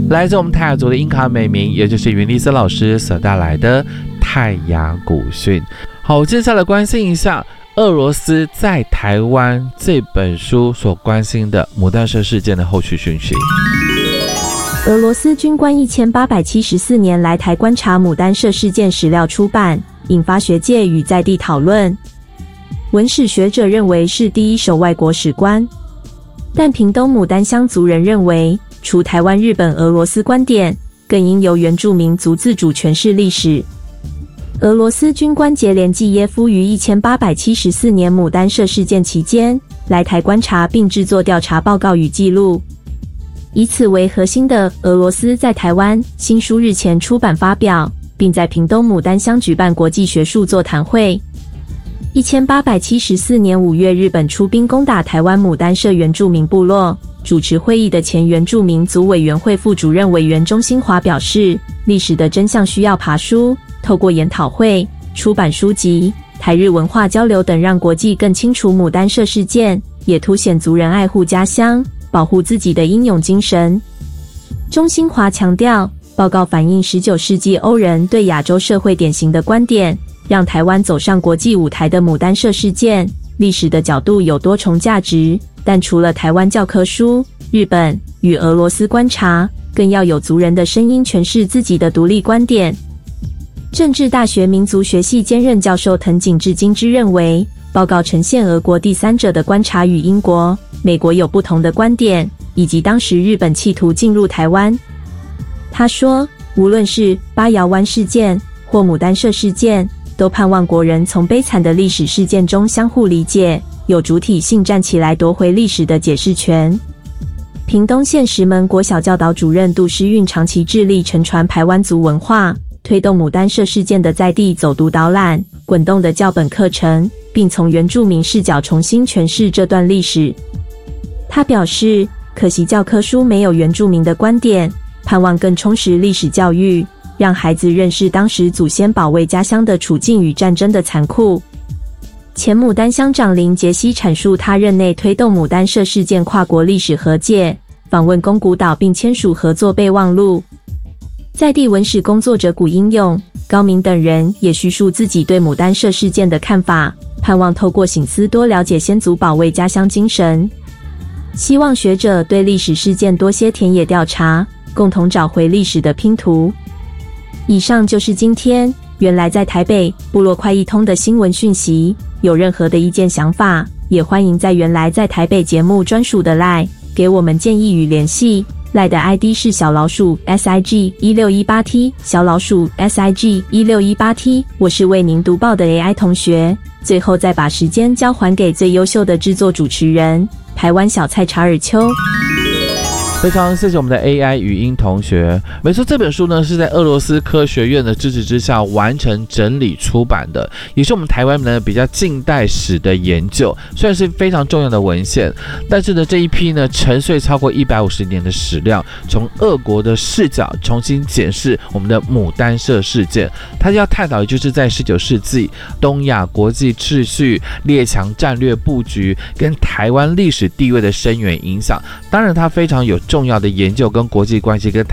来自我们泰雅族的英卡美名，也就是云丽丝老师所带来的泰雅古训。好，接下来关心一下俄罗斯在台湾这本书所关心的牡丹社事件的后续讯息。 俄罗斯军官1874年来台观察牡丹社事件史料出版，引发学界与在地讨论。文史学者认为是第一手外国史观，但屏东牡丹乡族人认为，除台湾、日本、俄罗斯观点，更应由原住民族自主诠释历史。俄罗斯军官杰连季耶夫于1874年牡丹社事件期间来台观察，并制作调查报告与记录。以此为核心的俄罗斯在台湾新书日前出版发表，并在屏东牡丹乡举办国际学术座谈会。1874年5月，日本出兵攻打台湾牡丹社原住民部落。主持会议的前原住民族委员会副主任委员钟新华表示，历史的真相需要爬书，透过研讨会、出版书籍、台日文化交流等，让国际更清楚牡丹社事件，也凸显族人爱护家乡、保护自己的英勇精神。钟新华强调，报告反映19世纪欧人对亚洲社会典型的观点，让台湾走上国际舞台的牡丹社事件，历史的角度有多重价值，但除了台湾教科书、日本与俄罗斯观察，更要有族人的声音诠释自己的独立观点。政治大学民族学系兼任教授藤井智金之认为，报告呈现俄国第三者的观察与英国、美国有不同的观点，以及当时日本企图进入台湾。他说，无论是八窑湾事件或牡丹社事件，都盼望国人从悲惨的历史事件中相互理解，有主体性站起来夺回历史的解释权。屏东县石门国小教导主任杜诗韵长期致力承传排湾族文化，推动牡丹社事件的在地走读导览、滚动的教本课程，并从原住民视角重新诠释这段历史。他表示，可惜教科书没有原住民的观点，盼望更充实历史教育，让孩子认识当时祖先保卫家乡的处境与战争的残酷。前牡丹乡长林杰西阐述他任内推动牡丹社事件跨国历史和解，访问宫古岛并签署合作备忘录。在地文史工作者古英勇、高明等人也叙述自己对牡丹社事件的看法，盼望透过省思多了解先祖保卫家乡精神，希望学者对历史事件多些田野调查，共同找回历史的拼图。以上就是今天原来在台北部落快一通的新闻讯息，有任何的意见想法，也欢迎在原来在台北节目专属的 LINE 给我们建议与联系。LINE 的 ID 是小老鼠 SIG1618T 小老鼠 SIG1618T。 我是为您读报的 AI 同学。最后再把时间交还给最优秀的制作主持人台湾小菜查尔丘。 非常谢谢我们的 AI 语音同学。没错，这本书呢是在俄罗斯科学院的支持之下完成整理出版的，也是我们台湾呢比较近代史的研究，虽然是非常重要的文献，但是呢这一批呢沉睡超过150年的史料，从俄国的视角重新检视我们的牡丹社事件。它要探讨的就是在19世纪东亚国际秩序、列强战略布局跟台湾历史地位的深远影响。当然它非常有重要的研究跟国际关系跟